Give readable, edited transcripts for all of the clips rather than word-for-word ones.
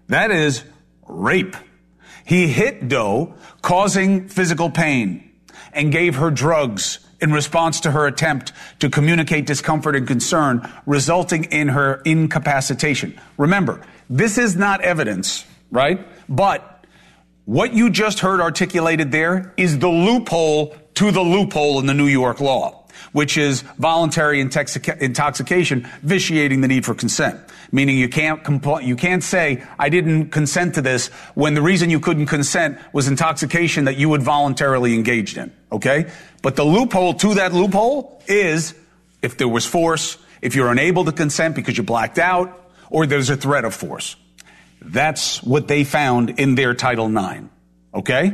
That is rape. He hit Doe, causing physical pain, and gave her drugs in response to her attempt to communicate discomfort and concern, resulting in her incapacitation. Remember, this is not evidence, right? But what you just heard articulated there is the loophole to the loophole in the New York law, which is voluntary intoxication vitiating the need for consent. Meaning you can't say, I didn't consent to this, when the reason you couldn't consent was intoxication that you had voluntarily engaged in, okay? But the loophole to that loophole is if there was force, if you're unable to consent because you blacked out, or there's a threat of force. That's what they found in their Title IX, okay?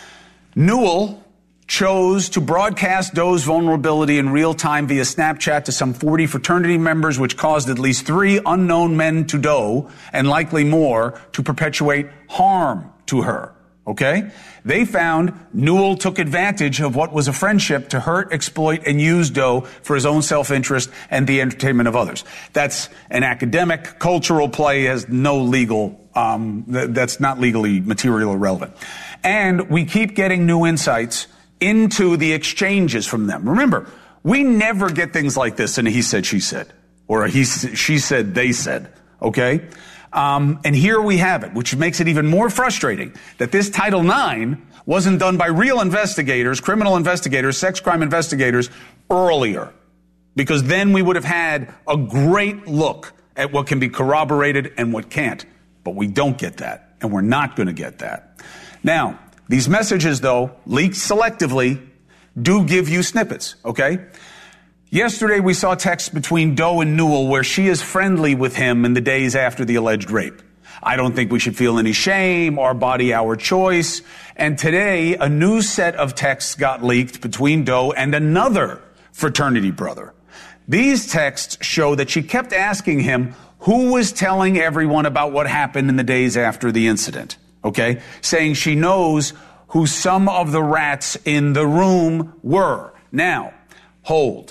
Newell chose to broadcast Doe's vulnerability in real time via Snapchat to some 40 fraternity members, which caused at least 3 unknown men to Doe, and likely more, to perpetuate harm to her. Okay? They found Newell took advantage of what was a friendship to hurt, exploit, and use Doe for his own self-interest and the entertainment of others. That's an academic, cultural play, has no legal, that's not legally material or relevant. And we keep getting new insights into the exchanges from them. Remember, we never get things like this in a he said, she said, or a she said, they said, okay? And here we have it, which makes it even more frustrating that this Title IX wasn't done by real investigators, criminal investigators, sex crime investigators earlier, because then we would have had a great look at what can be corroborated and what can't. But we don't get that, and we're not going to get that. Now, these messages, though, leaked selectively, do give you snippets, okay? Yesterday, we saw texts between Doe and Newell where she is friendly with him in the days after the alleged rape. I don't think we should feel any shame, our body, our choice. And today, a new set of texts got leaked between Doe and another fraternity brother. These texts show that she kept asking him who was telling everyone about what happened in the days after the incident. Okay, saying she knows who some of the rats in the room were. Now, hold.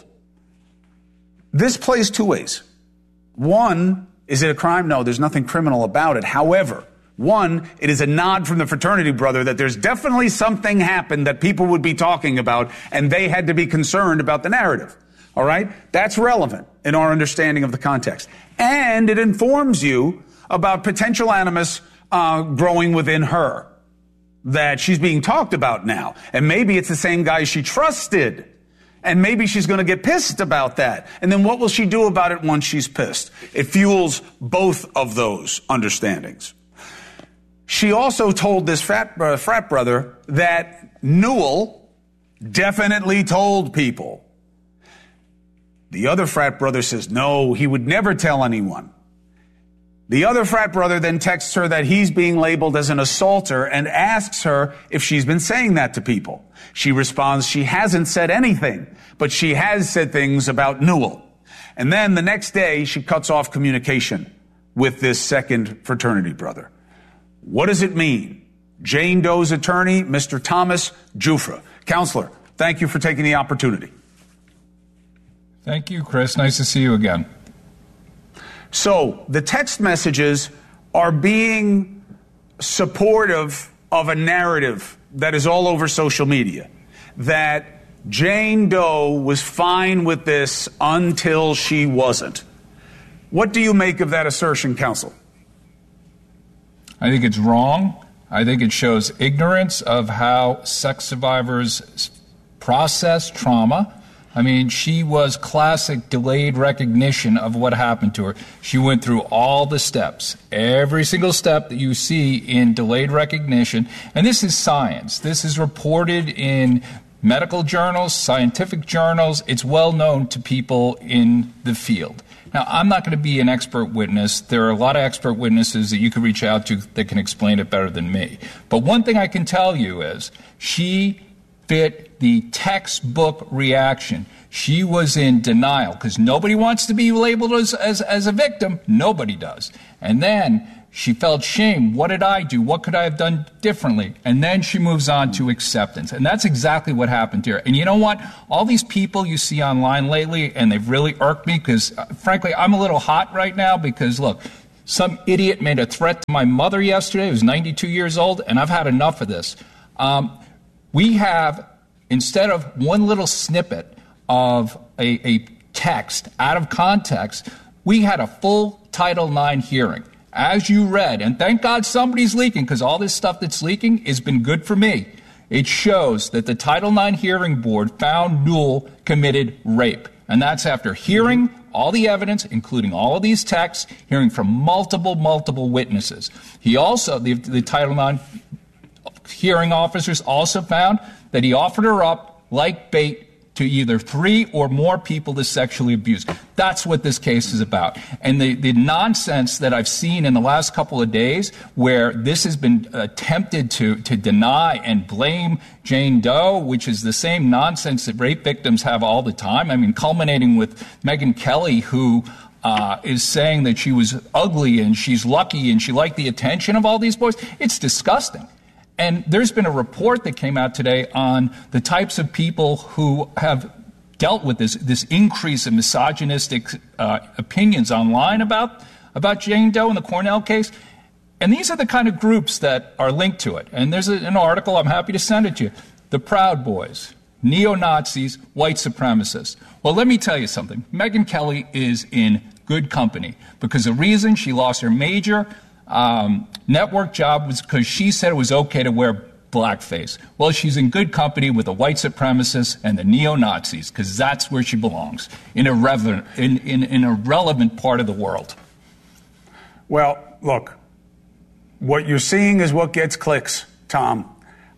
This plays 2 ways. One, is it a crime? No, there's nothing criminal about it. However, one, it is a nod from the fraternity brother that there's definitely something happened that people would be talking about, and they had to be concerned about the narrative. All right? That's relevant in our understanding of the context. And it informs you about potential animus growing within her, that she's being talked about now. And maybe it's the same guy she trusted. And maybe she's going to get pissed about that. And then what will she do about it once she's pissed? It fuels both of those understandings. She also told this frat brother that Newell definitely told people. The other frat brother says, no, he would never tell anyone. The other frat brother then texts her that he's being labeled as an assaulter and asks her if she's been saying that to people. She responds she hasn't said anything, but she has said things about Newell. And then the next day, she cuts off communication with this second fraternity brother. What does it mean? Jane Doe's attorney, Mr. Thomas Jufra. Counselor, thank you for taking the opportunity. Thank you, Chris. Nice to see you again. So the text messages are being supportive of a narrative that is all over social media, that Jane Doe was fine with this until she wasn't. What do you make of that assertion, counsel? I think it's wrong. I think it shows ignorance of how sex survivors process trauma. I mean, she was classic delayed recognition of what happened to her. She went through all the steps, every single step that you see in delayed recognition. And this is science. This is reported in medical journals, scientific journals. It's well known to people in the field. Now, I'm not going to be an expert witness. There are a lot of expert witnesses that you could reach out to that can explain it better than me. But one thing I can tell you is she fit the textbook reaction. She was in denial because nobody wants to be labeled as a victim. Nobody does. And then she felt shame. What did I do? What could I have done differently? And then she moves on to acceptance. And that's exactly what happened here. And you know what? All these people you see online lately, and they've really irked me because, frankly, I'm a little hot right now because, look, Some idiot made a threat to my mother yesterday, who's 92 years old, and I've had enough of this. We have, instead of one little snippet of a text out of context, we had a full Title IX hearing. As you read, and thank God somebody's leaking, because all this stuff that's leaking has been good for me. It shows that the Title IX hearing board found Newell committed rape. And that's after hearing all the evidence, including all of these texts, hearing from multiple witnesses. He also, the Title IX hearing officers also found that he offered her up like bait to either 3 or more people to sexually abuse. That's what this case is about. And the nonsense that I've seen in the last couple of days where this has been attempted to deny and blame Jane Doe, which is the same nonsense that rape victims have all the time. I mean, culminating with Megyn Kelly, who is saying that she was ugly and she's lucky and she liked the attention of all these boys. It's disgusting. And there's been a report that came out today on the types of people who have dealt with this increase in misogynistic opinions online about Jane Doe in the Cornell case. And these are the kind of groups that are linked to it. And there's an article, I'm happy to send it to you. The Proud Boys, neo-Nazis, white supremacists. Well, let me tell you something. Megyn Kelly is in good company because the reason she lost her major network job was because she said it was okay to wear blackface. Well, she's in good company with the white supremacists and the neo-Nazis because that's where she belongs, in a relevant part of the world. Well, look, what you're seeing is what gets clicks, Tom,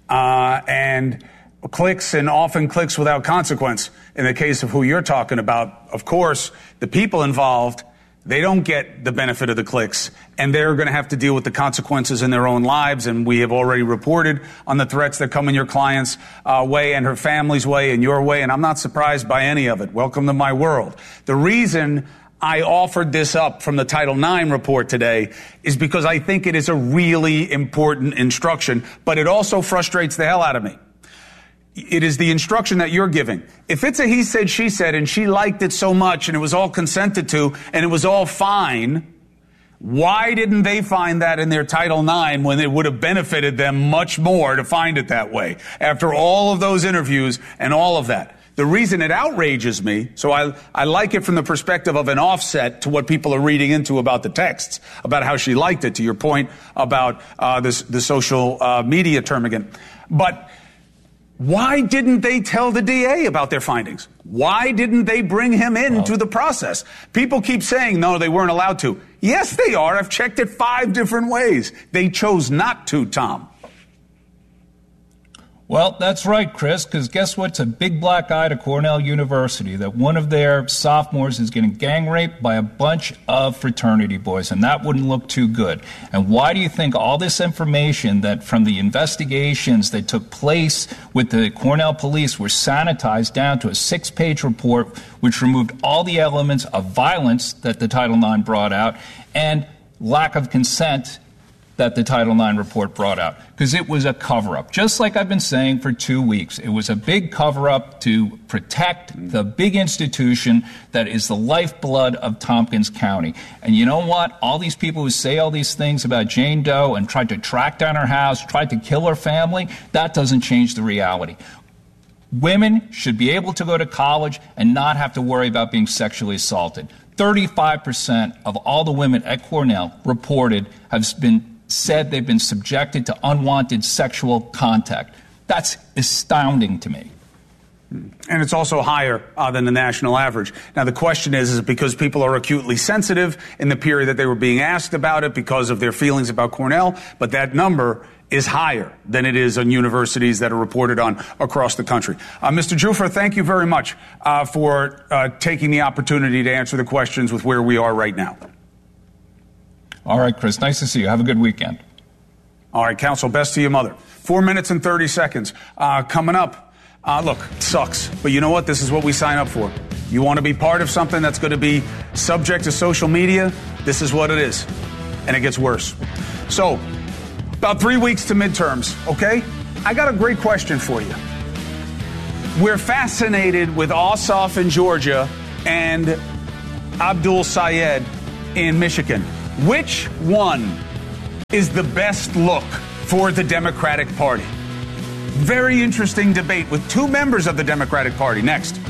and clicks, and often clicks without consequence. In the case of who you're talking about, of course, the people involved, they don't get the benefit of the clicks, and they're going to have to deal with the consequences in their own lives. And we have already reported on the threats that come in your client's way and her family's way and your way, and I'm not surprised by any of it. Welcome to my world. The reason I offered this up from the Title IX report today is because I think it is a really important instruction, but it also frustrates the hell out of me. It is the instruction that you're giving. If it's a he said, she said, and she liked it so much and it was all consented to and it was all fine, why didn't they find that in their Title IX when it would have benefited them much more to find it that way after all of those interviews and all of that? The reason it outrages me, so I like it from the perspective of an offset to what people are reading into about the texts, about how she liked it, to your point about the social media term again. But why didn't they tell the DA about their findings? Why didn't they bring him into the process? People keep saying, no, they weren't allowed to. Yes, they are. I've checked it 5 different ways. They chose not to, Tom. Well, that's right, Chris, because guess what? It's a big black eye to Cornell University that one of their sophomores is getting gang raped by a bunch of fraternity boys, and that wouldn't look too good. And why do you think all this information that from the investigations that took place with the Cornell police were sanitized down to a 6-page report which removed all the elements of violence that the Title IX brought out and lack of consent that the Title IX report brought out? Because it was a cover-up. Just like I've been saying for 2 weeks, it was a big cover-up to protect the big institution that is the lifeblood of Tompkins County. And you know what? All these people who say all these things about Jane Doe and tried to track down her house, tried to kill her family, that doesn't change the reality. Women should be able to go to college and not have to worry about being sexually assaulted. 35% of all the women at Cornell reported said they've been subjected to unwanted sexual contact. That's astounding to me. And it's also higher than the national average. Now, the question is it because people are acutely sensitive in the period that they were being asked about it because of their feelings about Cornell? But that number is higher than it is on universities that are reported on across the country. Mr. Jufer, thank you very much for taking the opportunity to answer the questions with where we are right now. All right, Chris. Nice to see you. Have a good weekend. All right, counsel, best to your mother. 4 minutes and 30 seconds. Coming up. Look, it sucks. But you know what? This is what we sign up for. You want to be part of something that's going to be subject to social media? This is what it is. And it gets worse. So, about 3 weeks to midterms, okay? I got a great question for you. We're fascinated with Ossoff in Georgia and Abdul Sayed in Michigan. Which one is the best look for the Democratic Party? Very interesting debate with two members of the Democratic Party. Next.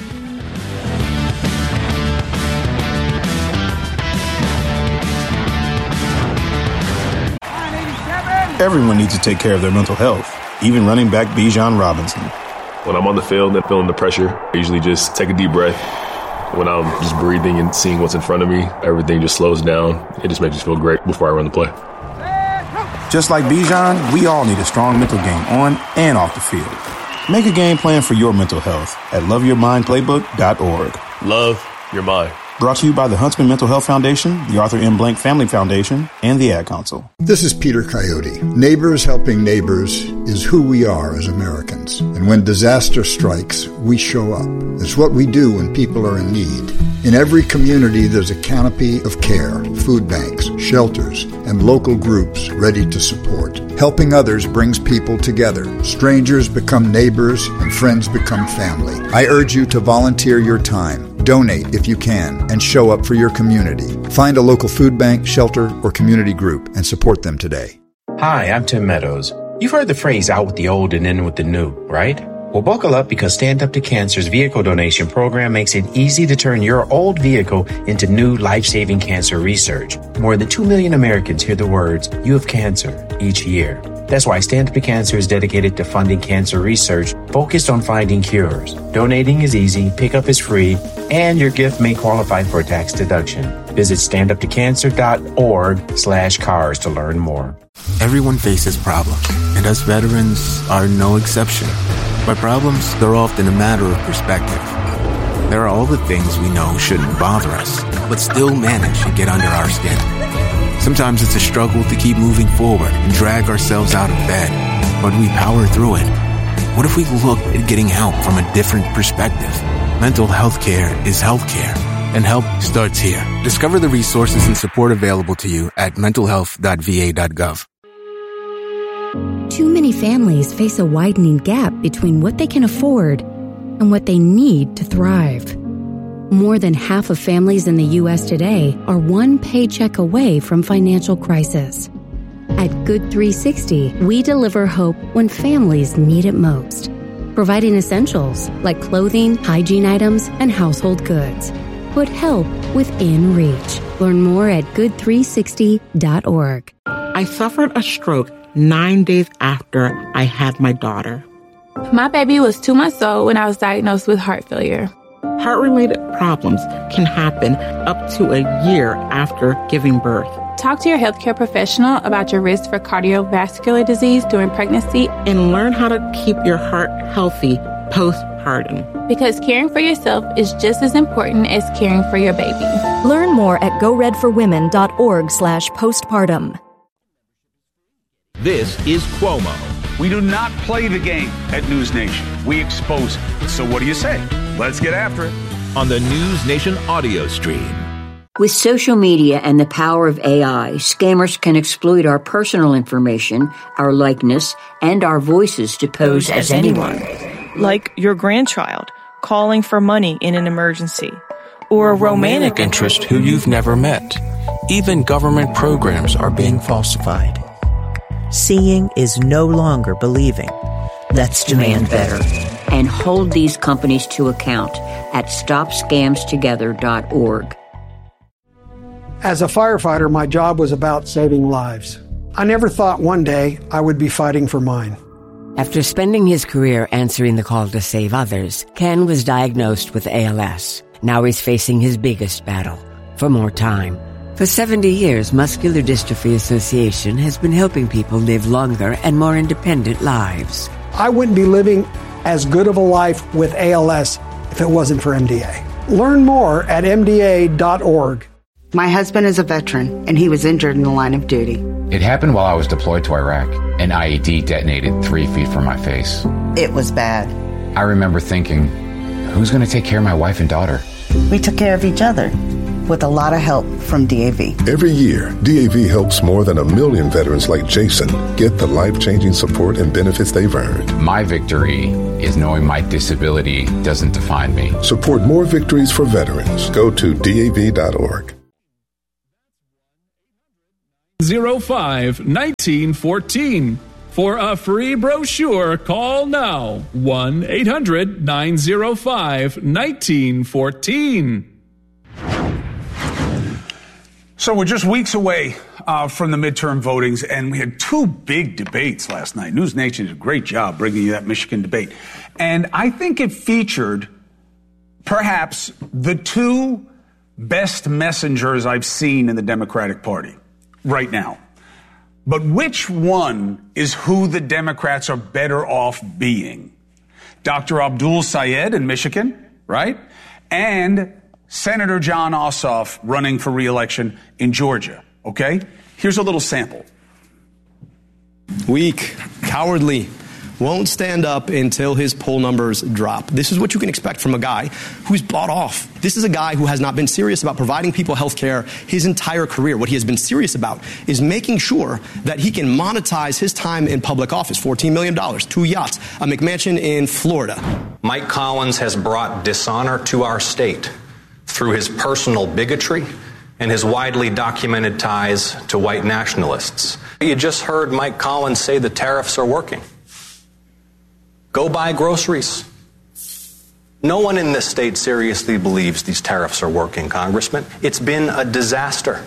Everyone needs to take care of their mental health, even running back Bijan Robinson. When I'm on the field and feeling the pressure, I usually just take a deep breath. When I'm just breathing and seeing what's in front of me, everything just slows down. It just makes me feel great before I run the play. Just like Bijan, we all need a strong mental game on and off the field. Make a game plan for your mental health at loveyourmindplaybook.org. Love your mind. Brought to you by the Huntsman Mental Health Foundation, the Arthur M. Blank Family Foundation, and the Ad Council. This is Peter Coyote. Neighbors helping neighbors is who we are as Americans. And when disaster strikes, we show up. It's what we do when people are in need. In every community, there's a canopy of care, food banks, shelters, and local groups ready to support. Helping others brings people together. Strangers become neighbors, and friends become family. I urge you to volunteer your time. Donate if you can, and show up for your community. Find a local food bank, shelter, or community group and support them today. Hi, I'm Tim Meadows. You've heard the phrase out with the old and in with the new, right? Well, buckle up because Stand Up to Cancer's vehicle donation program makes it easy to turn your old vehicle into new life-saving cancer research. More than 2 million Americans hear the words, "You have cancer," each year. That's why Stand Up to Cancer is dedicated to funding cancer research focused on finding cures. Donating is easy, pickup is free, and your gift may qualify for a tax deduction. Visit standuptocancer.org/cars to learn more. Everyone faces problems, and us veterans are no exception. By problems, they're often a matter of perspective. There are all the things we know shouldn't bother us, but still manage to get under our skin. Sometimes it's a struggle to keep moving forward and drag ourselves out of bed, but we power through it. What if we look at getting help from a different perspective? Mental health care is health care, and help starts here. Discover the resources and support available to you at mentalhealth.va.gov. Too many families face a widening gap between what they can afford and what they need to thrive. More than half of families in the U.S. today are one paycheck away from financial crisis. At Good 360, we deliver hope when families need it most, providing essentials like clothing, hygiene items, and household goods. Put help within reach. Learn more at good360.org. I suffered a stroke 9 days after I had my daughter. My baby was 2 months old when I was diagnosed with heart failure. Heart-related problems can happen up to a year after giving birth. Talk to your healthcare professional about your risk for cardiovascular disease during pregnancy and learn how to keep your heart healthy postpartum. Because caring for yourself is just as important as caring for your baby. Learn more at goredforwomen.org/postpartum. This is Cuomo. We do not play the game at News Nation. We expose it. So what do you say? Let's get after it. On the News Nation audio stream. With social media and the power of AI, scammers can exploit our personal information, our likeness, and our voices to pose as anyone. Like your grandchild calling for money in an emergency, or a romantic interest who you've never met. Even government programs are being falsified. Seeing is no longer believing. Let's demand better and hold these companies to account at StopScamsTogether.org. As a firefighter, my job was about saving lives. I never thought one day I would be fighting for mine. After spending his career answering the call to save others, Ken was diagnosed with ALS. Now he's facing his biggest battle, for more time. For 70 years, Muscular Dystrophy Association has been helping people live longer and more independent lives. I wouldn't be living as good of a life with ALS if it wasn't for MDA. Learn more at MDA.org. My husband is a veteran, and he was injured in the line of duty. It happened while I was deployed to Iraq. An IED detonated 3 feet from my face. It was bad. I remember thinking, who's going to take care of my wife and daughter? We took care of each other, with a lot of help from DAV. Every year, DAV helps more than 1 million veterans like Jason get the life-changing support and benefits they've earned. My victory is knowing my disability doesn't define me. Support more victories for veterans. Go to DAV.org. 905-1914. For a free brochure, call now. 1-800-905-1914. So we're just weeks away from the midterm votings, and we had two big debates last night. News Nation did a great job bringing you that Michigan debate. And I think it featured perhaps the two best messengers I've seen in the Democratic Party right now. But which one is who the Democrats are better off being? Dr. Abdul Sayed in Michigan, right? And Senator Jon Ossoff running for re-election in Georgia, okay? Here's a little sample. Weak, cowardly, won't stand up until his poll numbers drop. This is what you can expect from a guy who's bought off. This is a guy who has not been serious about providing people health care his entire career. What he has been serious about is making sure that he can monetize his time in public office. $14 million, 2 yachts, a McMansion in Florida. Mike Collins has brought dishonor to our state through his personal bigotry and his widely documented ties to white nationalists. You just heard Mike Collins say the tariffs are working. Go buy groceries. No one in this state seriously believes these tariffs are working, Congressman. It's been a disaster.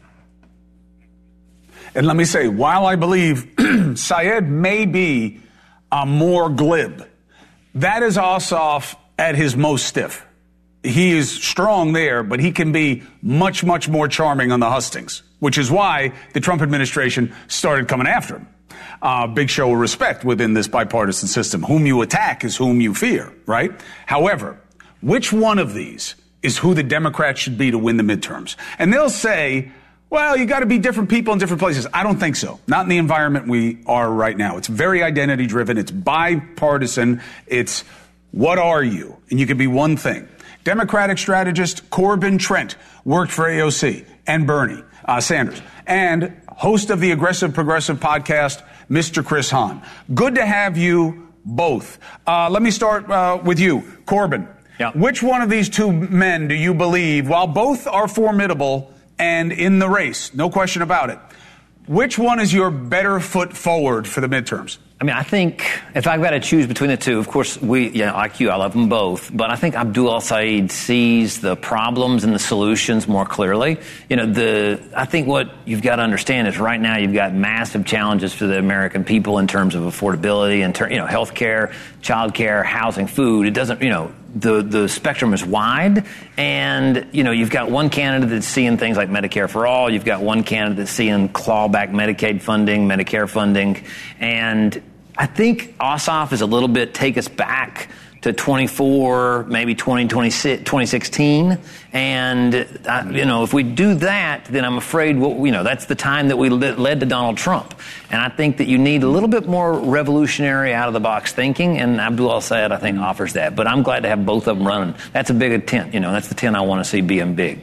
And let me say, while I believe Syed may be more glib, that is Ossoff at his most stiff. He is strong there, but he can be much, much more charming on the hustings, which is why the Trump administration started coming after him. Big show of respect within this bipartisan system. Whom you attack is whom you fear, right? However, which one of these is who the Democrats should be to win the midterms? And they'll say, well, you got to be different people in different places. I don't think so. Not in the environment we are right now. It's very identity driven. It's bipartisan. It's what are you? And you can be one thing. Democratic strategist Corbin Trent worked for AOC and Bernie Sanders, and host of the Aggressive Progressive podcast, Mr. Chris Hahn. Good to have you both. Let me start with you, Corbin. Yeah. Which one of these two men do you believe, while both are formidable and in the race, no question about it, which one is your better foot forward for the midterms? I mean, I think if I've got to choose between the two, of course, like you, I love them both. But I think Abdul Sayed sees the problems and the solutions more clearly. I think what you've got to understand is right now you've got massive challenges for the American people in terms of affordability and health care, child care, housing, food. It doesn't, the spectrum is wide, and you've got one candidate that's seeing things like Medicare for all. You've got one candidate that's seeing clawback Medicaid funding, Medicare funding, and I think Ossoff is a little bit take us back to 24, maybe 2016. And, if we do that, then I'm afraid, that's the time that we led to Donald Trump. And I think that you need a little bit more revolutionary out-of-the-box thinking, and Abdul Sayed, I think, offers that. But I'm glad to have both of them running. That's a big tent. That's the tent I want to see being big.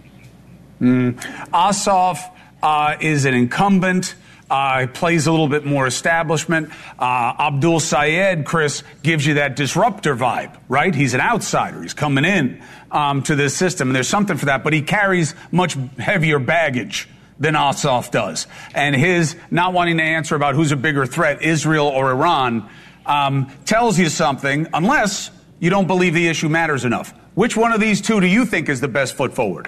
Ossoff is an incumbent. Plays a little bit more establishment. Abdul Sayed, Chris, gives you that disruptor vibe, right? He's an outsider. He's coming in to this system, and there's something for that. But he carries much heavier baggage than Ossoff does. And his not wanting to answer about who's a bigger threat, Israel or Iran, tells you something, unless you don't believe the issue matters enough. Which one of these two do you think is the best foot forward?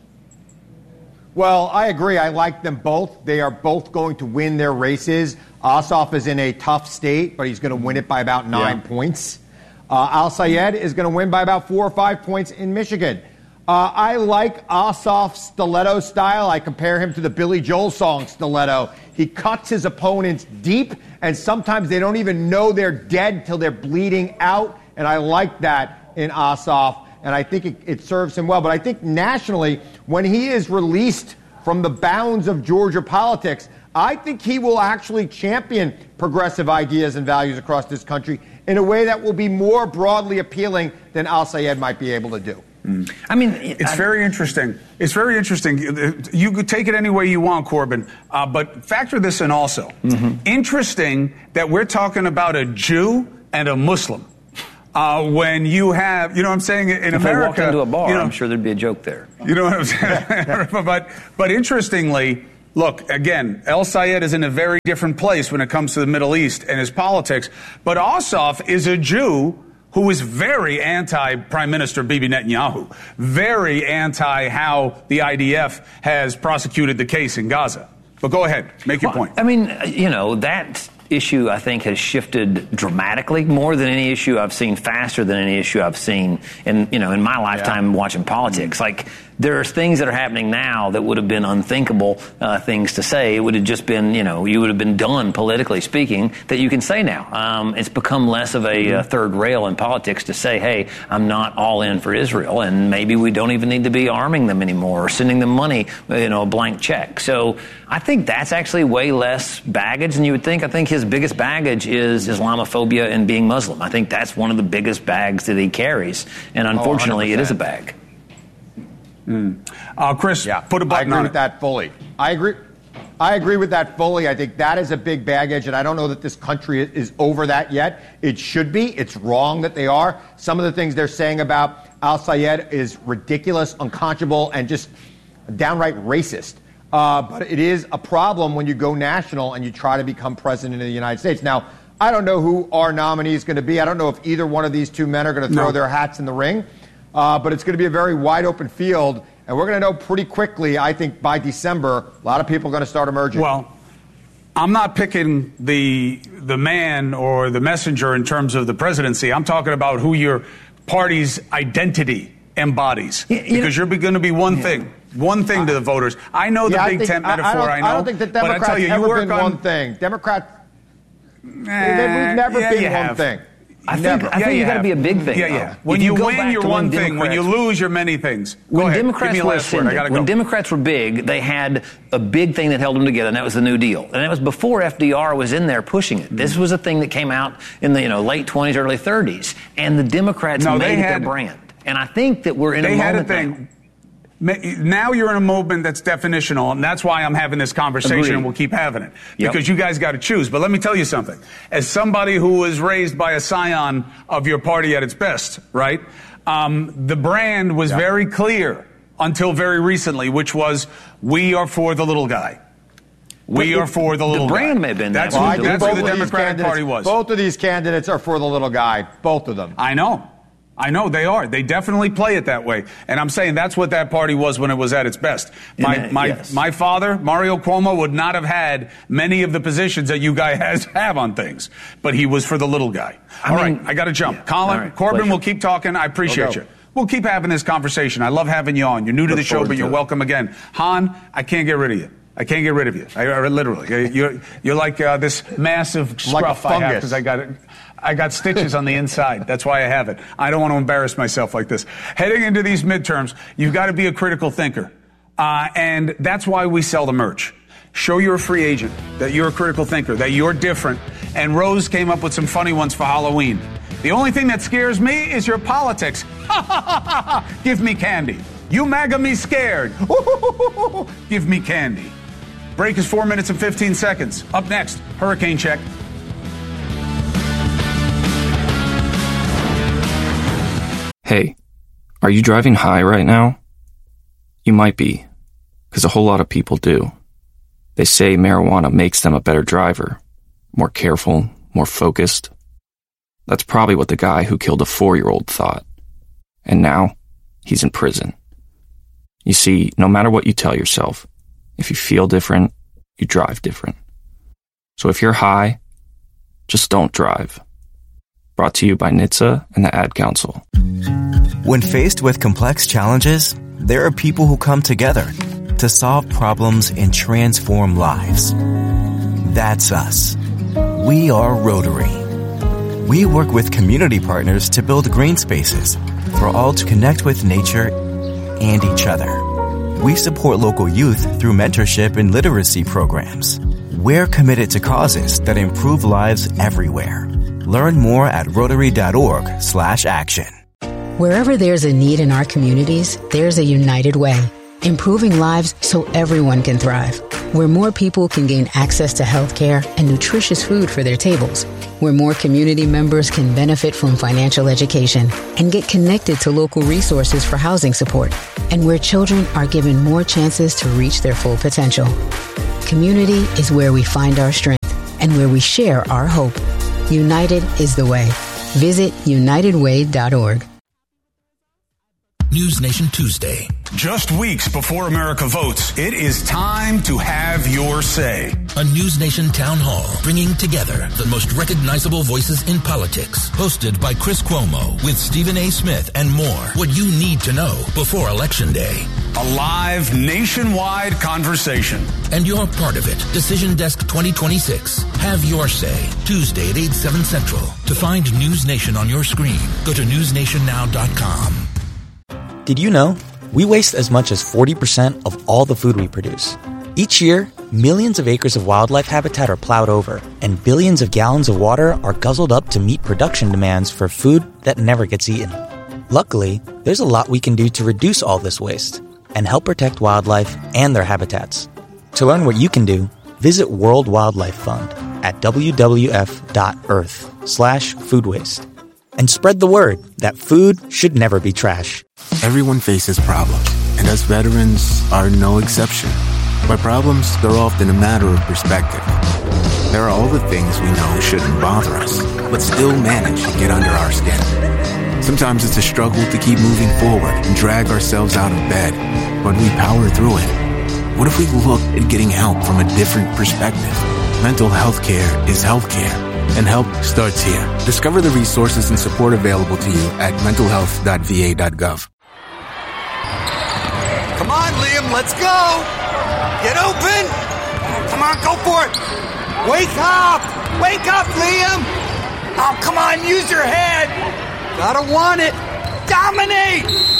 Well, I agree. I like them both. They are both going to win their races. Ossoff is in a tough state, but he's going to win it by about 9 points. Al Sayed is going to win by about 4 or 5 points in Michigan. I like Ossoff's stiletto style. I compare him to the Billy Joel song Stiletto. He cuts his opponents deep, and sometimes they don't even know they're dead till they're bleeding out, and I like that in Ossoff. And I think it serves him well. But I think nationally, when he is released from the bounds of Georgia politics, I think he will actually champion progressive ideas and values across this country in a way that will be more broadly appealing than Al Sayed might be able to do. I mean, it's very interesting. It's very interesting. You could take it any way you want, Corbin, but factor this in also. Interesting that we're talking about a Jew and a Muslim. When you have, what I'm saying, in America. If I walked into a bar, I'm sure there'd be a joke there. You know what I'm saying? But interestingly, Look, again, El Sayed is in a very different place when it comes to the Middle East and his politics. But Ossoff is a Jew who is very anti-Prime Minister Bibi Netanyahu, very anti how the IDF has prosecuted the case in Gaza. But go ahead, make your point. I mean, that issue, I think, has shifted dramatically, more than any issue I've seen, faster than any issue I've seen in my lifetime watching politics. Like, there are things that are happening now that would have been unthinkable things to say. It would have just been, you would have been done, politically speaking, that you can say now. It's become less of a third rail in politics to say, hey, I'm not all in for Israel, and maybe we don't even need to be arming them anymore or sending them money, a blank check. So I think that's actually way less baggage than you would think. I think his biggest baggage is Islamophobia and being Muslim. I think that's one of the biggest bags that he carries, and unfortunately, it is a bag. Chris, put a button on it. I agree with that fully. I agree with that fully. I think that is a big baggage, and I don't know that this country is over that yet. It should be. It's wrong that they are. Some of the things they're saying about Al Sayed is ridiculous, unconscionable, and just downright racist. But it is a problem when you go national and you try to become president of the United States. Now, I don't know who our nominee is going to be. I don't know if either one of these two men are going to throw their hats in the ring. But it's going to be a very wide open field, and we're going to know pretty quickly, I think, by December, a lot of people are going to start emerging. Well, I'm not picking the man or the messenger in terms of the presidency. I'm talking about who your party's identity embodies, because you're going to be one thing to the voters. I know the Big Tent metaphor, I know. I don't think that Democrats have ever been one thing. Democrats, we've never been one thing. I think you got to be a big thing. Yeah. When you win, you're one thing. When you lose, you're many things. When Democrats were big, they had a big thing that held them together, and that was the New Deal. And that was before FDR was in there pushing it. This was a thing that came out in the late 20s, early 30s, and the Democrats made it their brand. And I think that we're in a moment now. Now you're in a movement that's definitional, and that's why I'm having this conversation, and we'll keep having it, because you guys got to choose. But let me tell you something. As somebody who was raised by a scion of your party at its best, right, the brand was very clear until very recently, which was, we are for the little guy. We are for the little guy. The brand may have been that's who the Democratic Party was. Both of these candidates are for the little guy. Both of them. I know they are. They definitely play it that way. And I'm saying that's what that party was when it was at its best. My father, Mario Cuomo, would not have had many of the positions that you guys have on things. But he was for the little guy. All right, I got to jump. Colin, Corbin, we'll keep talking. I appreciate you. We'll keep having this conversation. I love having you on. You're new to the show, but you're welcome again. Han, I can't get rid of you. I can't get rid of you. I literally. You're like this massive scruff I have because I got stitches on the inside. That's why I have it. I don't want to embarrass myself like this. Heading into these midterms, you've got to be a critical thinker. And that's why we sell the merch. Show you're a free agent, that you're a critical thinker, that you're different. And Rose came up with some funny ones for Halloween. The only thing that scares me is your politics. Give me candy. You MAGA me scared. Give me candy. Break is 4 minutes and 15 seconds. Up next, Hurricane Check. Hey, are you driving high right now? You might be, because a whole lot of people do. They say marijuana makes them a better driver, more careful, more focused. That's probably what the guy who killed a 4-year-old thought. And now, he's in prison. You see, no matter what you tell yourself, if you feel different, you drive different. So if you're high, just don't drive. Brought to you by NHTSA and the Ad Council. When faced with complex challenges, there are people who come together to solve problems and transform lives. That's us. We are Rotary. We work with community partners to build green spaces for all to connect with nature and each other. We support local youth through mentorship and literacy programs. We're committed to causes that improve lives everywhere. Learn more at Rotary.org/action. Wherever there's a need in our communities, there's a United Way, improving lives so everyone can thrive. where more people can gain access to health care and nutritious food for their tables, where more community members can benefit from financial education and get connected to local resources for housing support, and where children are given more chances to reach their full potential. Community is where we find our strength and where we share our hope. United is the way. Visit unitedway.org. News Nation Tuesday. Just weeks before America votes, it is time to have your say. A News Nation town hall bringing together the most recognizable voices in politics. Hosted by Chris Cuomo with Stephen A. Smith and more. What you need to know before Election Day. A live nationwide conversation. And you're part of it. Decision Desk 2026. Have your say. Tuesday at 8, 7 Central. To find News Nation on your screen, go to newsnationnow.com. Did you know? We waste as much as 40% of all the food we produce. Each year, millions of acres of wildlife habitat are plowed over, and billions of gallons of water are guzzled up to meet production demands for food that never gets eaten. Luckily, there's a lot we can do to reduce all this waste and help protect wildlife and their habitats. To learn what you can do, visit World Wildlife Fund at wwf.earth/food waste. And spread the word that food should never be trash. Everyone faces problems, and us veterans are no exception. By problems, they're often a matter of perspective. There are all the things we know shouldn't bother us, but still manage to get under our skin. Sometimes it's a struggle to keep moving forward and drag ourselves out of bed, but we power through it. What if we looked at getting help from a different perspective? Mental health care is health care, and help starts here. Discover the resources and support available to you at mentalhealth.va.gov. Come on, Liam, let's go! Get open! Come on, go for it! Wake up! Wake up, Liam! Oh, come on, use your head! Gotta want it! Dominate!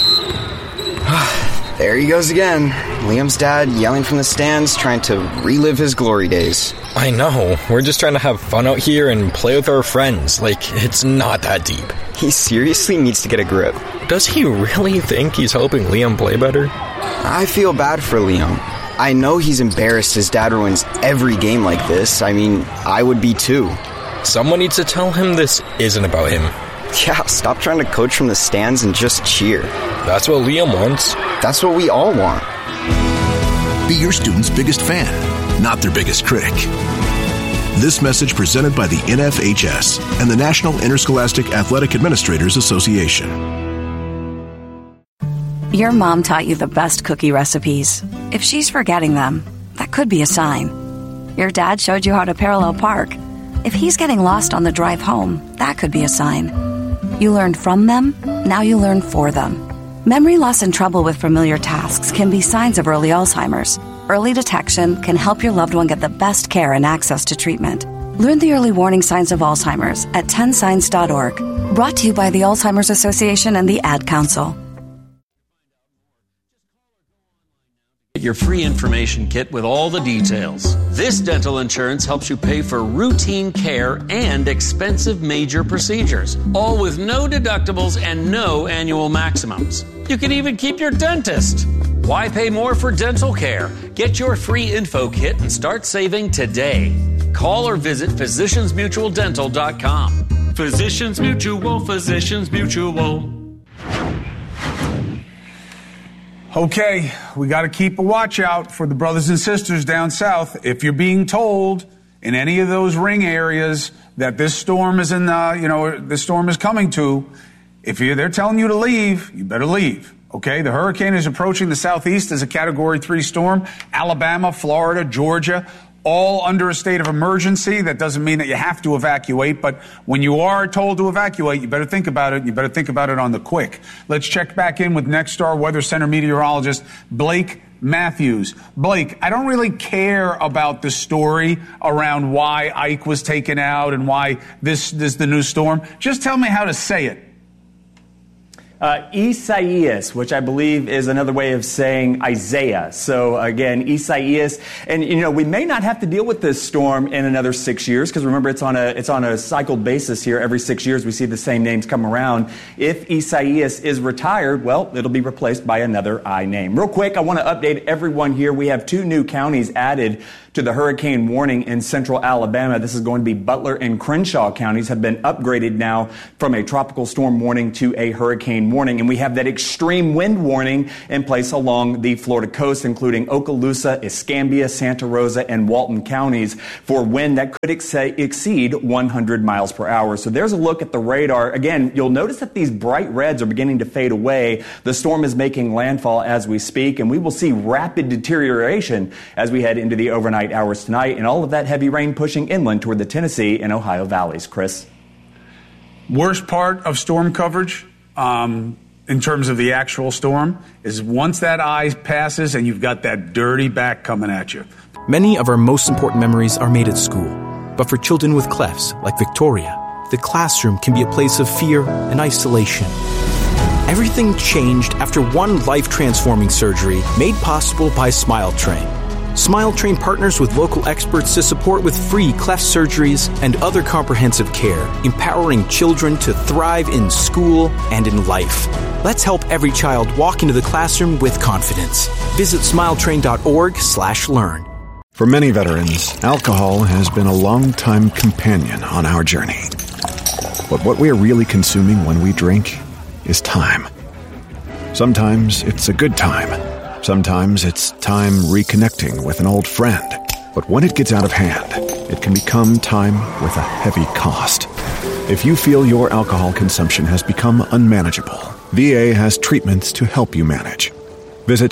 There he goes again. Liam's dad yelling from the stands, trying to relive his glory days. I know. We're just trying to have fun out here and play with our friends. Like, it's not that deep. He seriously needs to get a grip. Does he really think he's helping Liam play better? I feel bad for Liam. I know he's embarrassed his dad ruins every game like this. I mean, I would be too. Someone needs to tell him this isn't about him. Yeah, stop trying to coach from the stands and just cheer. That's what Liam wants. That's what we all want. Be your student's biggest fan, not their biggest critic. This message presented by the NFHS and the National Interscholastic Athletic Administrators Association. Your mom taught you the best cookie recipes. If she's forgetting them, that could be a sign. Your dad showed you how to parallel park. If he's getting lost on the drive home, that could be a sign. You learned from them, now you learn for them. Memory loss and trouble with familiar tasks can be signs of early Alzheimer's. Early detection can help your loved one get the best care and access to treatment. Learn the early warning signs of Alzheimer's at 10signs.org. Brought to you by the Alzheimer's Association and the Ad Council. Get your free information kit with all the details. This dental insurance helps you pay for routine care and expensive major procedures, all with no deductibles and no annual maximums. You can even keep your dentist. Why pay more for dental care? Get your free info kit and start saving today. Call or visit physiciansmutualdental.com. Physicians Mutual, Physicians Mutual. Okay, we got to keep a watch out for the brothers and sisters down south. If you're being told in any of those ring areas that this storm is this storm is coming to, if they're telling you to leave, you better leave. Okay, the hurricane is approaching the southeast as a Category 3 storm. Alabama, Florida, Georgia, all under a state of emergency. That doesn't mean that you have to evacuate, but when you are told to evacuate, you better think about it. You better think about it on the quick. Let's check back in with Nexstar Weather Center meteorologist Blake Matthews. Blake, I don't really care about the story around why Ike was taken out and why this is the new storm. Just tell me how to say it. Isaias, which I believe is another way of saying Isaiah. So again, Isaias, and we may not have to deal with this storm in another 6 years, because remember it's on a cycled basis here. Every 6 years we see the same names come around. If Isaias is retired, well, it'll be replaced by another I name. Real quick, I want to update everyone here. We have 2 new counties added to the hurricane warning in central Alabama. This is going to be Butler and Crenshaw counties have been upgraded now from a tropical storm warning to a hurricane warning. And we have that extreme wind warning in place along the Florida coast, including Okaloosa, Escambia, Santa Rosa, and Walton counties for wind that could exceed 100 miles per hour. So there's a look at the radar. Again, you'll notice that these bright reds are beginning to fade away. The storm is making landfall as we speak, and we will see rapid deterioration as we head into the overnight hours tonight, and all of that heavy rain pushing inland toward the Tennessee and Ohio valleys. Chris? Worst part of storm coverage in terms of the actual storm is once that eye passes and you've got that dirty back coming at you. Many of our most important memories are made at school. But for children with clefts, like Victoria, the classroom can be a place of fear and isolation. Everything changed after one life-transforming surgery made possible by SmileTrain. SmileTrain partners with local experts to support with free cleft surgeries and other comprehensive care, empowering children to thrive in school and in life. Let's help every child walk into the classroom with confidence. Visit smiletrain.org/learn. For many veterans, alcohol has been a long-time companion on our journey. But what we are really consuming when we drink is time. Sometimes it's a good time. Sometimes it's time reconnecting with an old friend. But when it gets out of hand, it can become time with a heavy cost. If you feel your alcohol consumption has become unmanageable, VA has treatments to help you manage. Visit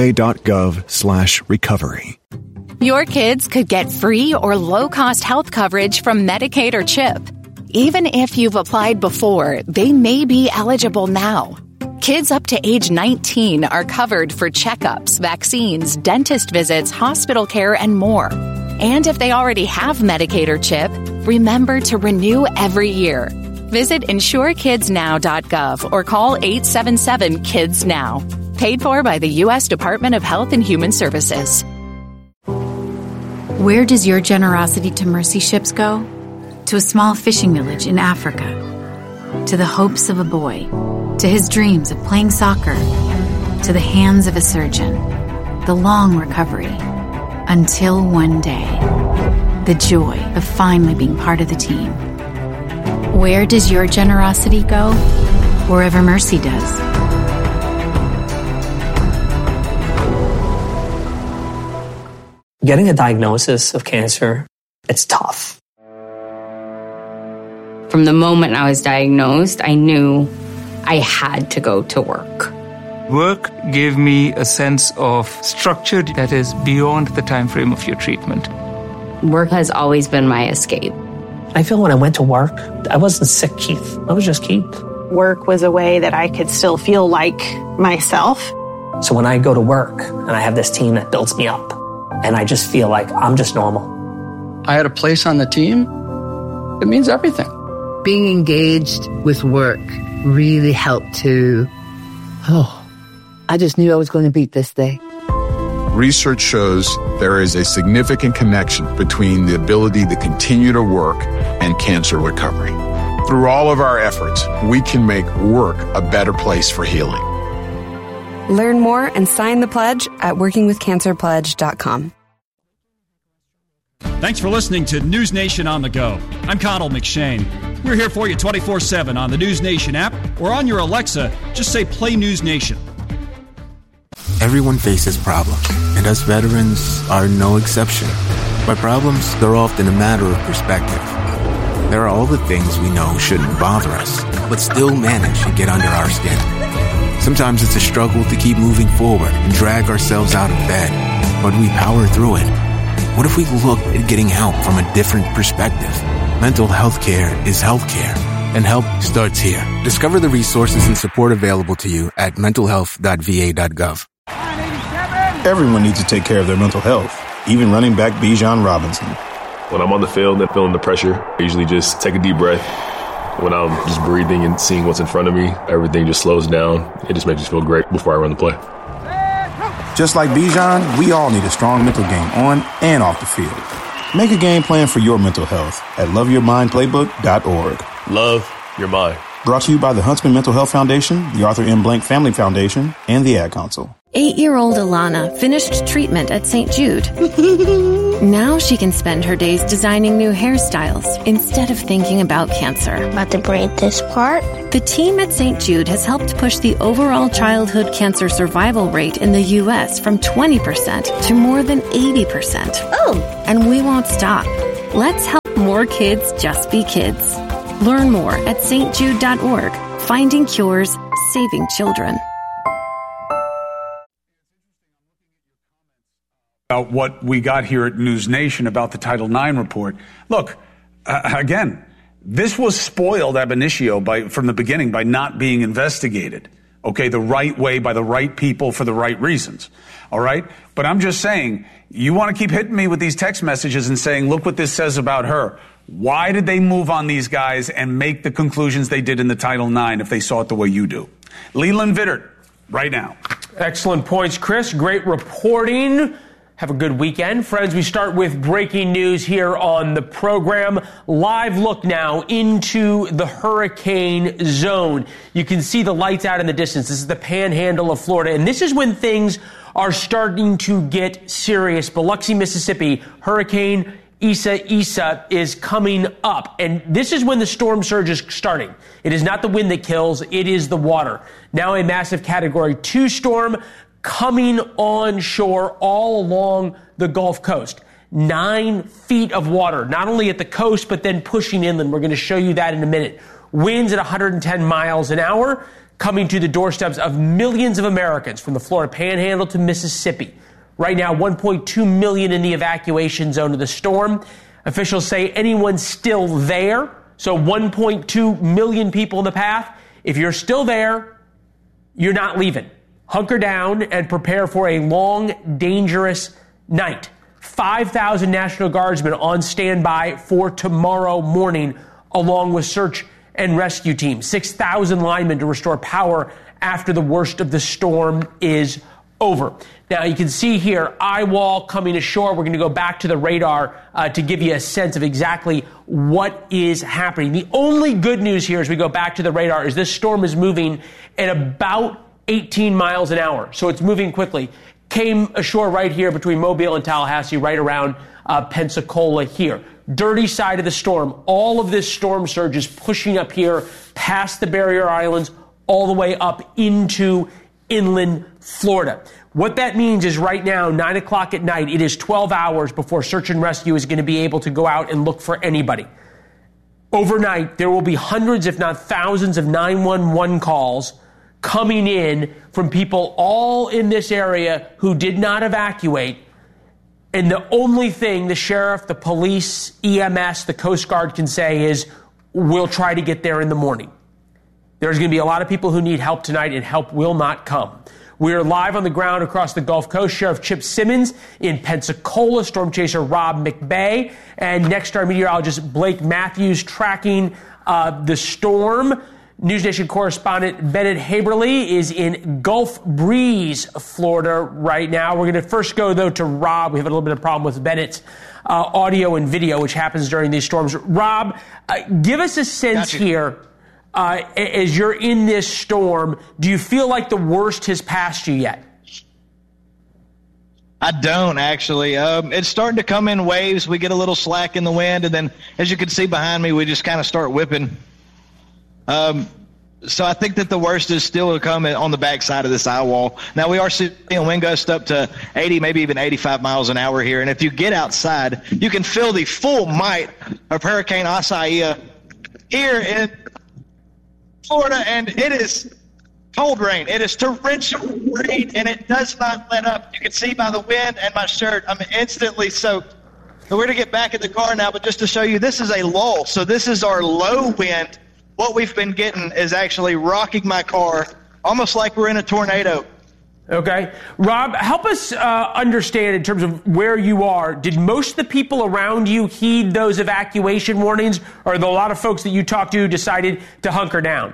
va.gov/recovery. Your kids could get free or low-cost health coverage from Medicaid or CHIP. Even if you've applied before, they may be eligible now. Kids up to age 19 are covered for checkups, vaccines, dentist visits, hospital care, and more. And if they already have Medicaid or CHIP, remember to renew every year. Visit insurekidsnow.gov or call 877-KIDS-NOW. Paid for by the U.S. Department of Health and Human Services. Where does your generosity to mercy ships go? To a small fishing village in Africa. To the hopes of a boy. To his dreams of playing soccer. To the hands of a surgeon. The long recovery. Until one day. The joy of finally being part of the team. Where does your generosity go? Wherever mercy does. Getting a diagnosis of cancer, it's tough. From the moment I was diagnosed, I knew I had to go to work. Work gave me a sense of structure that is beyond the time frame of your treatment. Work has always been my escape. I feel when I went to work, I wasn't sick Keith. I was just Keith. Work was a way that I could still feel like myself. So when I go to work and I have this team that builds me up, and I just feel like I'm just normal. I had a place on the team. It means everything. Being engaged with work really helped to, I just knew I was going to beat this day. Research shows there is a significant connection between the ability to continue to work and cancer recovery. Through all of our efforts, we can make work a better place for healing. Learn more and sign the pledge at workingwithcancerpledge.com. Thanks for listening to News Nation on the Go. I'm Connell McShane. We're here for you 24/7 on the News Nation app or on your Alexa. Just say Play News Nation. Everyone faces problems, and us veterans are no exception. But problems, they're often a matter of perspective. There are all the things we know shouldn't bother us, but still manage to get under our skin. Sometimes it's a struggle to keep moving forward and drag ourselves out of bed, but we power through it. What if we looked at getting help from a different perspective? Mental health care is health care, and help starts here. Discover the resources and support available to you at mentalhealth.va.gov. Everyone needs to take care of their mental health, even running back Bijan Robinson. When I'm on the field and feeling the pressure, I usually just take a deep breath, When I'm just breathing and seeing what's in front of me, everything just slows down. It just makes me feel great before I run the play. Just like Bijan, we all need a strong mental game on and off the field. Make a game plan for your mental health at loveyourmindplaybook.org. Love your mind. Brought to you by the Huntsman Mental Health Foundation, the Arthur M. Blank Family Foundation, and the Ad Council. 8-year-old Alana finished treatment at St. Jude. Now she can spend her days designing new hairstyles instead of thinking about cancer. About to braid this part? The team at St. Jude has helped push the overall childhood cancer survival rate in the U.S. from 20% to more than 80%. Oh! And we won't stop. Let's help more kids just be kids. Learn more at stjude.org. Finding cures, saving children. About what we got here at News Nation about the Title IX report. Look, again, this was spoiled ab initio from the beginning by not being investigated. Okay, the right way by the right people for the right reasons. All right? But I'm just saying, you want to keep hitting me with these text messages and saying, look what this says about her. Why did they move on these guys and make the conclusions they did in the Title IX if they saw it the way you do? Leland Vittert, right now. Excellent points, Chris. Great reporting. Have a good weekend. Friends, we start with breaking news here on the program. Live look now into the hurricane zone. You can see the lights out in the distance. This is the panhandle of Florida, and this is when things are starting to get serious. Biloxi, Mississippi, Hurricane Isa is coming up, and this is when the storm surge is starting. It is not the wind that kills, it is the water. Now a massive Category 2 storm coming on shore all along the Gulf Coast. 9 feet of water, not only at the coast, but then pushing inland. We're going to show you that in a minute. Winds at 110 miles an hour coming to the doorsteps of millions of Americans from the Florida Panhandle to Mississippi. Right now, 1.2 million in the evacuation zone of the storm. Officials say anyone still there, so 1.2 million people in the path. If you're still there, you're not leaving. Hunker down and prepare for a long, dangerous night. 5,000 National Guardsmen on standby for tomorrow morning, along with search and rescue teams. 6,000 linemen to restore power after the worst of the storm is over. Now, you can see here, eye wall coming ashore. We're going to go back to the radar to give you a sense of exactly what is happening. The only good news here as we go back to the radar is this storm is moving at about 18 miles an hour. So it's moving quickly. Came ashore right here between Mobile and Tallahassee, right around Pensacola here. Dirty side of the storm. All of this storm surge is pushing up here past the barrier islands all the way up into inland Florida. What that means is right now, 9 o'clock at night, it is 12 hours before search and rescue is going to be able to go out and look for anybody. Overnight, there will be hundreds, if not thousands, of 911 calls coming in from people all in this area who did not evacuate. And the only thing the sheriff, the police, EMS, the Coast Guard can say is, we'll try to get there in the morning. There's going to be a lot of people who need help tonight, and help will not come. We are live on the ground across the Gulf Coast. Sheriff Chip Simmons in Pensacola, storm chaser Rob McBay, and next our meteorologist Blake Matthews tracking the storm. News Nation correspondent Bennett Haberly is in Gulf Breeze, Florida right now. We're going to first go, though, to Rob. We have a little bit of problem with Bennett's audio and video, which happens during these storms. Rob, give us a sense here. As you're in this storm, do you feel like the worst has passed you yet? I don't, actually. It's starting to come in waves. We get a little slack in the wind, and then, as you can see behind me, we just kind of start whipping. So I think that the worst is still to come on the backside of this eye wall. Now, we are seeing wind gusts up to 80, maybe even 85 miles an hour here. And if you get outside, you can feel the full might of Hurricane Isaiah here in Florida, and it is cold rain. It is torrential rain, and it does not let up. You can see by the wind and my shirt, I'm instantly soaked. So we're going to get back in the car now, but just to show you, this is a lull. So this is our low wind. What we've been getting is actually rocking my car, almost like we're in a tornado. Okay. Rob, help us understand in terms of where you are. Did most of the people around you heed those evacuation warnings, or are there a lot of folks that you talked to decided to hunker down?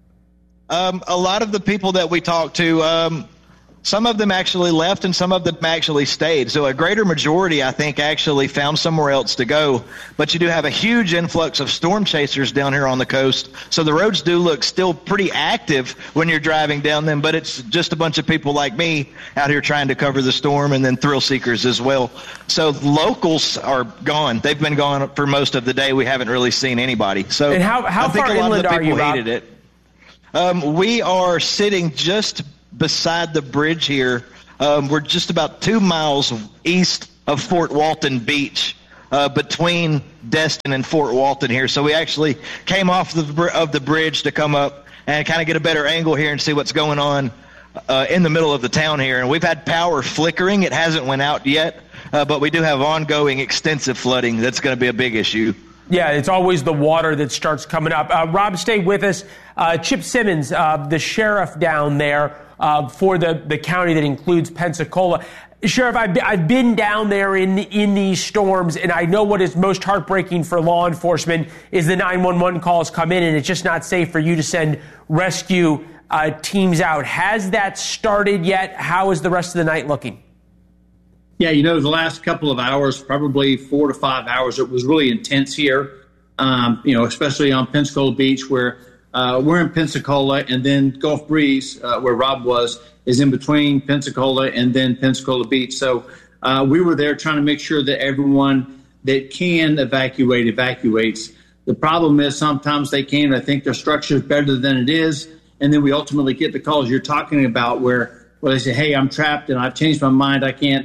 A lot of the people that we talked to, some of them actually left and some of them actually stayed. So a greater majority, I think, actually found somewhere else to go. But you do have a huge influx of storm chasers down here on the coast. So the roads do look still pretty active when you're driving down them. But it's just a bunch of people like me out here trying to cover the storm, and then thrill seekers as well. So locals are gone. They've been gone for most of the day. We haven't really seen anybody. So and how I think far a lot inland of the are you, people Rob? hated it. We are sitting just beside the bridge here. We're just about 2 miles east of Fort Walton Beach, between Destin and Fort Walton here. So we actually came off of the bridge to come up and kind of get a better angle here and see what's going on in the middle of the town here. And we've had power flickering. It hasn't went out yet, but we do have ongoing extensive flooding. That's going to be a big issue. Yeah, it's always the water that starts coming up. Rob, stay with us. Chip Simmons, the sheriff down there for the county that includes Pensacola. Sheriff, I've been down there in these storms, and I know what is most heartbreaking for law enforcement is the 911 calls come in, and it's just not safe for you to send rescue teams out. Has that started yet? How is the rest of the night looking? Yeah, the last couple of hours, probably 4 to 5 hours, it was really intense here, especially on Pensacola Beach, where we're in Pensacola, and then Gulf Breeze, where Rob was, is in between Pensacola and then Pensacola Beach. So we were there trying to make sure that everyone that can evacuate evacuates. The problem is sometimes they can't. I think their structure is better than it is, and then we ultimately get the calls you're talking about where they say, hey, I'm trapped and I've changed my mind.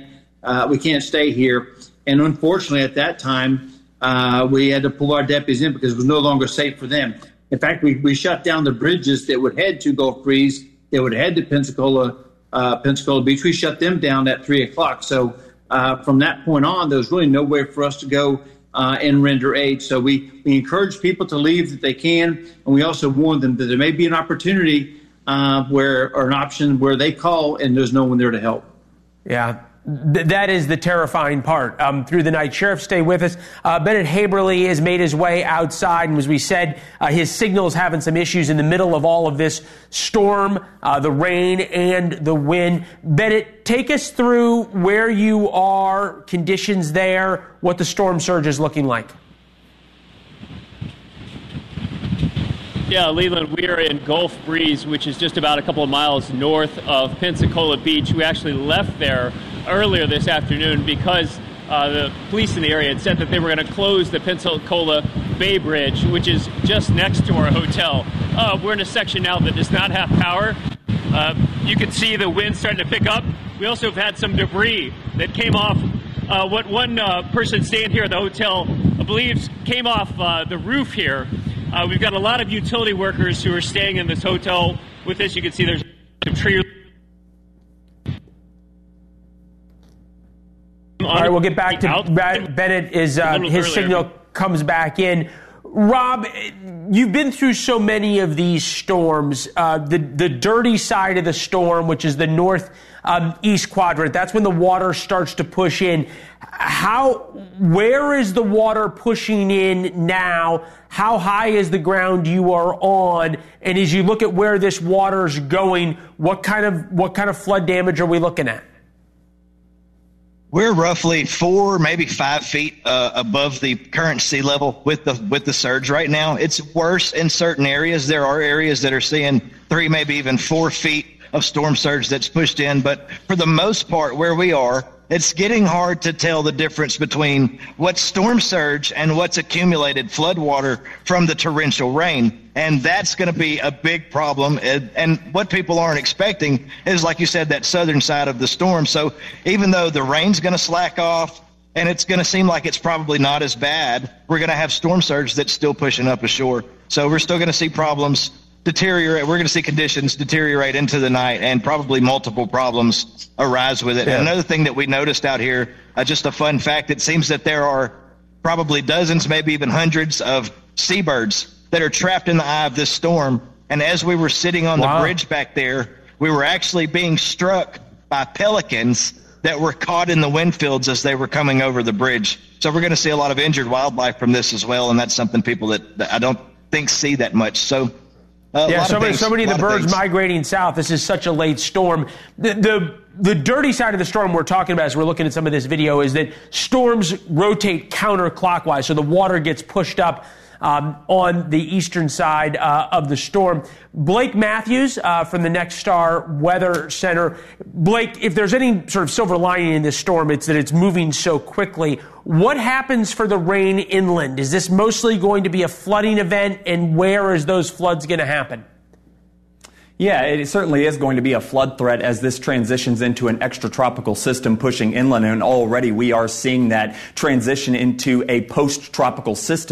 We can't stay here. And unfortunately, at that time, we had to pull our deputies in because it was no longer safe for them. In fact, we shut down the bridges that would head to Gulf Breeze, that would head to Pensacola Beach. We shut them down at 3 o'clock. So from that point on, there was really nowhere for us to go and render aid. So we encourage people to leave if they can, and we also warn them that there may be an opportunity or an option where they call and there's no one there to help. Yeah. That is the terrifying part through the night. Sheriff, stay with us. Bennett Haberly has made his way outside, and as we said, his signal is having some issues in the middle of all of this storm, the rain and the wind. Bennett, take us through where you are, conditions there, what the storm surge is looking like. Yeah, Leland, we are in Gulf Breeze, which is just about a couple of miles north of Pensacola Beach. We actually left there earlier this afternoon because the police in the area had said that they were going to close the Pensacola Bay Bridge, which is just next to our hotel. We're in a section now that does not have power. You can see the wind starting to pick up. We also have had some debris that came off. What one person staying here at the hotel believes came off the roof here. We've got a lot of utility workers who are staying in this hotel with us. You can see there's some tree. All right, we'll get back to Bennett. His signal comes back in. Rob, you've been through so many of these storms. The dirty side of the storm, which is the northeast quadrant, that's when the water starts to push in. Where is the water pushing in now? How high is the ground you are on? And as you look at where this water's going, what kind of flood damage are we looking at? We're roughly 4, maybe 5 feet above the current sea level with the surge right now. It's worse in certain areas. There are areas that are seeing 3, maybe even 4 feet of storm surge that's pushed in. But for the most part, where we are, it's getting hard to tell the difference between what's storm surge and what's accumulated floodwater from the torrential rain. And that's going to be a big problem. And what people aren't expecting is, like you said, that southern side of the storm. So even though the rain's going to slack off and it's going to seem like it's probably not as bad, we're going to have storm surge that's still pushing up ashore. So we're still going to see problems deteriorate. We're going to see conditions deteriorate into the night, and probably multiple problems arise with it. Yeah. And another thing that we noticed out here, just a fun fact, it seems that there are probably dozens, maybe even hundreds of seabirds that are trapped in the eye of this storm. And as we were sitting on the bridge back there, we were actually being struck by pelicans that were caught in the wind fields as they were coming over the bridge. So we're going to see a lot of injured wildlife from this as well, and that's something people that I don't think see that much. So so many of the birds migrating south. This is such a late storm. The dirty side of the storm we're talking about as we're looking at some of this video is that storms rotate counterclockwise, so the water gets pushed up on the eastern side of the storm. Blake Matthews from the Nexstar Weather Center. Blake, if there's any sort of silver lining in this storm, it's that it's moving so quickly. What happens for the rain inland? Is this mostly going to be a flooding event, and where is those floods going to happen? Yeah, it certainly is going to be a flood threat as this transitions into an extratropical system pushing inland, and already we are seeing that transition into a post-tropical system.